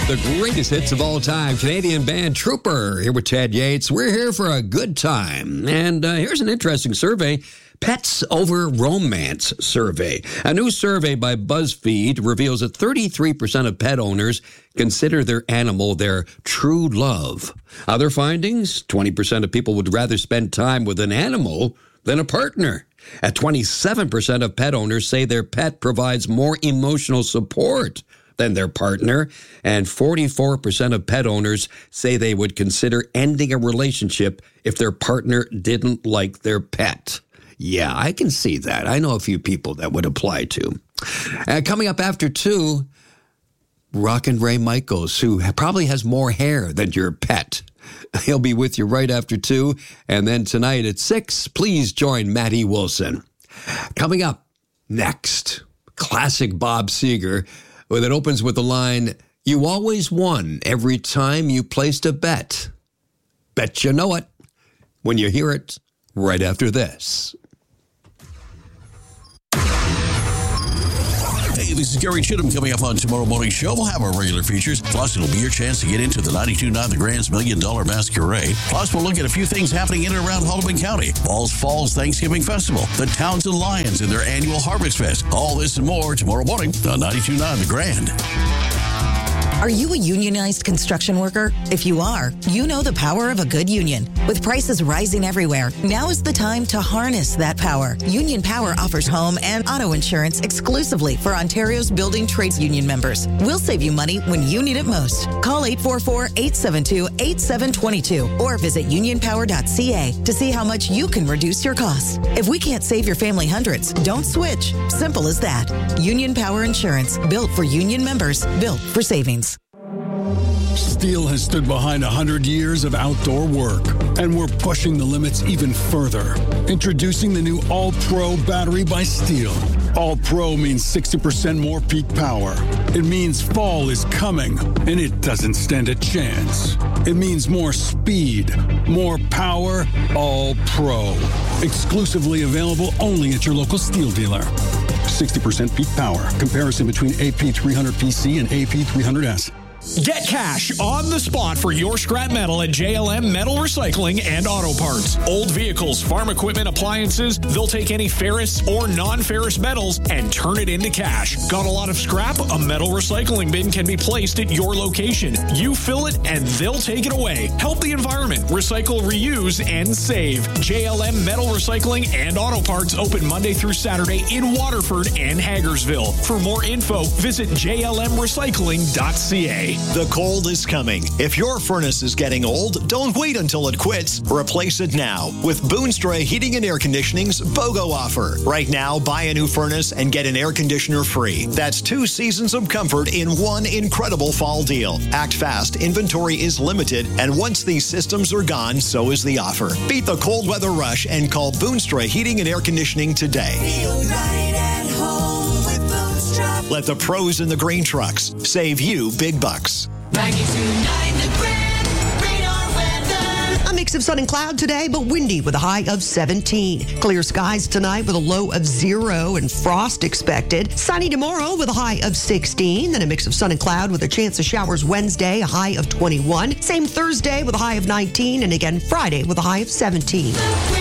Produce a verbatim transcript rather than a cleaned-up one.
The greatest hits of all time, Canadian band Trooper, here with Ted Yates. We're here for a good time. And uh, here's an interesting survey. Pets Over Romance survey. A new survey by BuzzFeed reveals that thirty-three percent of pet owners consider their animal their true love. Other findings, twenty percent of people would rather spend time with an animal than a partner. At twenty-seven percent of pet owners say their pet provides more emotional support than their partner, and forty-four percent of pet owners say they would consider ending a relationship if their partner didn't like their pet. Yeah, I can see that. I know a few people that would apply to. Uh, coming up after two, Rockin' Ray Michaels, who probably has more hair than your pet. He'll be with you right after two. And then tonight at six, please join Matty Wilson. Coming up next, classic Bob Seger, where it opens with the line, "You always won every time you placed a bet. Bet you know it." When you hear it right after this. Hey, this is Gary Chittum coming up on Tomorrow Morning Show. We'll have our regular features. Plus, it'll be your chance to get into the ninety-two point nine The Grand's Million Dollar Masquerade. Plus, we'll look at a few things happening in and around Haldimand County. Falls Falls Thanksgiving Festival, the Townsend Lions and their annual Harvest Fest. All this and more tomorrow morning on ninety-two point nine The Grand. Are you a unionized construction worker? If you are, you know the power of a good union. With prices rising everywhere, now is the time to harness that power. Union Power offers home and auto insurance exclusively for Ontario's building trades union members. We'll save you money when you need it most. Call eight four four, eight seven two, eight seven two two or visit union power dot c a to see how much you can reduce your costs. If we can't save your family hundreds, don't switch. Simple as that. Union Power Insurance, built for union members, built for savings. Steel has stood behind one hundred years of outdoor work, and we're pushing the limits even further. Introducing the new All-Pro battery by Steel. All-Pro means sixty percent more peak power. It means fall is coming, and it doesn't stand a chance. It means more speed, more power, All-Pro. Exclusively available only at your local Steel dealer. sixty percent peak power. Comparison between A P three hundred P C and A P three hundred S. Get cash on the spot for your scrap metal at J L M Metal Recycling and Auto Parts. Old vehicles, farm equipment, appliances, they'll take any ferrous or non-ferrous metals and turn it into cash. Got a lot of scrap? A metal recycling bin can be placed at your location. You fill it and they'll take it away. Help the environment. Recycle, reuse, and save. J L M Metal Recycling and Auto Parts open Monday through Saturday in Waterford and Hagersville. For more info, visit j l m recycling dot c a. The cold is coming. If your furnace is getting old, don't wait until it quits. Replace it now with Boonstra Heating and Air Conditioning's BOGO offer. Right now, buy a new furnace and get an air conditioner free. That's two seasons of comfort in one incredible fall deal. Act fast. Inventory is limited, and once these systems are gone, so is the offer. Beat the cold weather rush and call Boonstra Heating and Air Conditioning today. Feel right at home with Boonstra. Let the pros in the green trucks save you big bucks. ninety-two point nine The Grand, radar weather. A mix of sun and cloud today, but windy with a high of seventeen. Clear skies tonight with a low of zero and frost expected. Sunny tomorrow with a high of sixteen. Then a mix of sun and cloud with a chance of showers Wednesday, a high of twenty-one. Same Thursday with a high of nineteen. And again Friday with a high of seventeen.